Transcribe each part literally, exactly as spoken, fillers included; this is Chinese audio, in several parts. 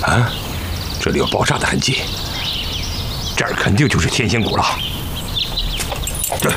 啊，这里有爆炸的痕迹，这儿肯定就是天仙谷了。对，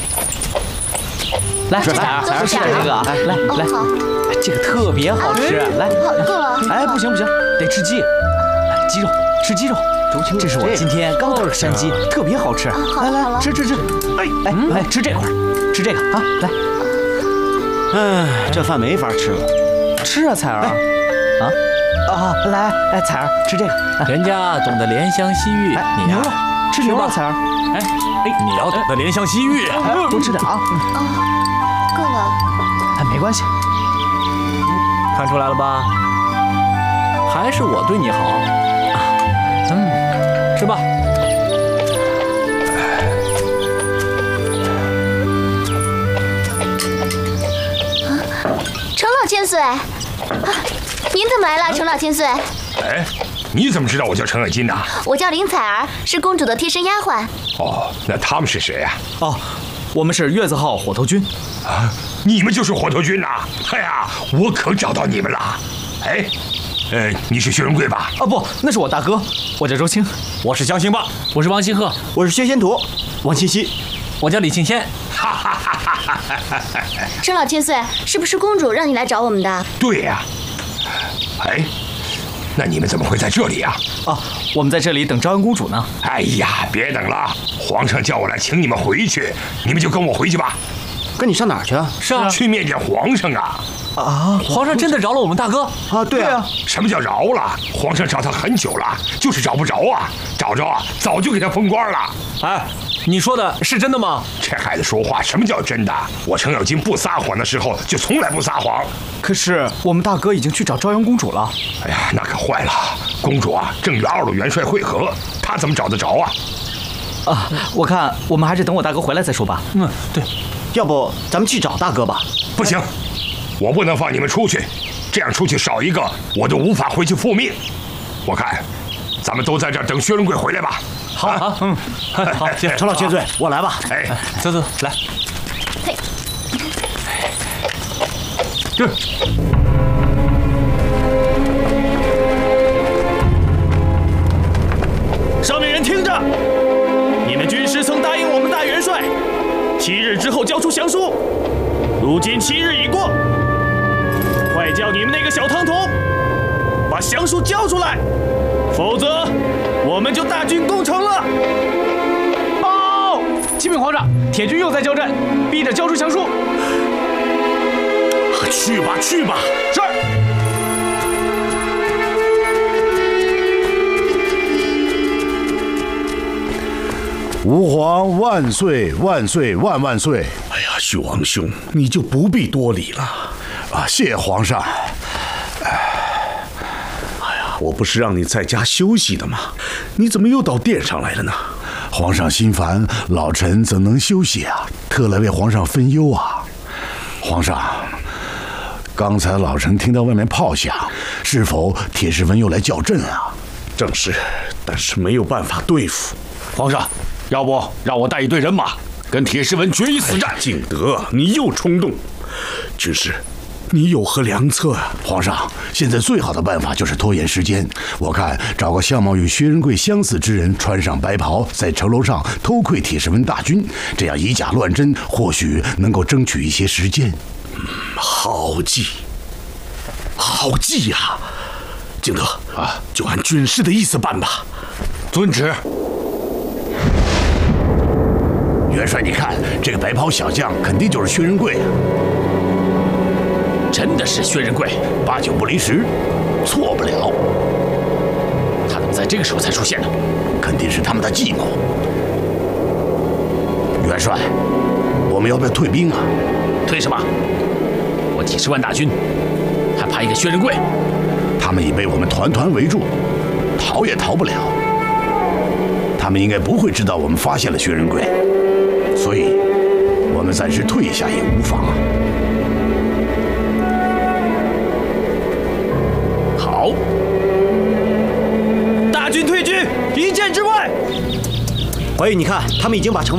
来，彩儿，彩儿吃点这个啊，来来来，这个特别好吃，来， 够了。 哎，不行不行，得吃鸡，来鸡肉，吃鸡肉。这是我今天刚打的山鸡，特别好吃。来来，吃吃吃，哎哎哎，吃这块，吃这个啊，来。 哎，这饭没法吃了。 吃啊，彩儿啊，啊，来，哎，彩儿吃这个， 人家懂得怜香惜玉，你牛肉，吃牛肉，彩儿。 哎哎，你要懂得怜香惜玉， 多吃点啊。 啊，够了。 哎，没关系。 看出来了吧？还是我对你好。嗯，吃吧。 程老千岁，啊，您怎么来了，程老千岁？ 哎，你怎么知道我叫程咬金呢？ 我叫林采儿，是公主的贴身丫鬟。 哦，那他们是谁呀？ 哦，我们是月字号火头军。 啊，你们就是火头军呐！哎呀，我可找到你们了。哎，呃，你是薛仁贵吧？ 啊不，那是我大哥，我叫周青。 我是江兴霸，我是王希鹤， 我是薛仙图，王七夕， 我叫李庆仙。 哈哈哈哈哈哈！ 程老千岁，是不是公主让你来找我们的？ 对呀。哎，那你们怎么会在这里呀？ 啊，我们在这里等昭阳公主呢。 哎呀，别等了，皇上叫我来请你们回去，你们就跟我回去吧。 跟你上哪儿去啊？ 是啊， 去面见皇上啊！ 啊， 皇上真的饶了我们大哥啊？对啊。 什么叫饶了？皇上找他很久了，就是找不着啊！找着啊，早就给他封官了。 哎，你说的是真的吗？ 这孩子说话，什么叫真的？我程咬金不撒谎的时候，就从来不撒谎。 可是我们大哥已经去找昭阳公主了。 哎呀，那可坏了！公主啊，正与二路元帅会合，他怎么找得着啊？ 啊，我看我们还是等我大哥回来再说吧。 嗯，对。 要不咱们去找大哥吧？ 不行，我不能放你们出去，这样出去少一个，我就无法回去复命。我看，咱们都在这儿等薛仁贵回来吧。 好，好，嗯，好， 程老千岁，我来吧。 哎， 走走，来。 嘿， 对。 上面人听着，你们军师曾答应我们大元帅，七日之后交出降书。如今七日已过，快叫你们那个小汤桶把降书交出来，否则我们就大军攻城了。 报！启禀皇上，铁军又在交战，逼着交出降书。 去吧，去吧。 是。 吾皇万岁万岁万万岁！ 哎呀，许王兄，你就不必多礼了。 啊，谢皇上。 哎呀，我不是让你在家休息的吗？你怎么又到殿上来了呢？ 皇上心烦，老臣怎能休息啊？特来为皇上分忧啊！皇上，刚才老臣听到外面炮响，是否铁石文又来叫阵啊？ 正是，但是没有办法对付。 皇上，要不让我带一队人马跟铁石文决一死战？ 敬德，你又冲动。军师，你有何良策啊？ 皇上，现在最好的办法就是拖延时间。我看找个相貌与薛仁贵相似之人，穿上白袍，在城楼上偷窥铁石文大军，这样以假乱真，或许能够争取一些时间。 嗯，好计，好计呀！敬德啊，就按军师的意思办吧。 遵旨。 元帅，你看这个白袍小将，肯定就是薛仁贵啊！ 真的是薛仁贵， 八九不离十，错不了。 他怎么在这个时候才出现呢？ 肯定是他们的计谋。元帅，我们要不要退兵啊？ 退什么？我几十万大军，还怕一个薛仁贵？ 他们已被我们团团围住，逃也逃不了。他们应该不会知道我们发现了薛仁贵，所以我们暂时退一下也无妨啊。 好，大军退军，一箭之外。 怀玉，你看，他们已经把城